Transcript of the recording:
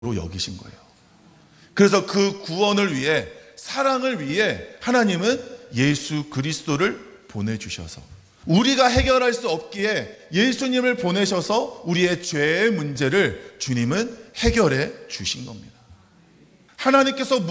여기신 거예요. 그래서 그 구원을 위해, 사랑을 위해 하나님은 예수 그리스도를 보내주셔서, 우리가 해결할 수 없기에 예수님을 보내셔서 우리의 죄의 문제를 주님은 해결해 주신 겁니다. 하나님께서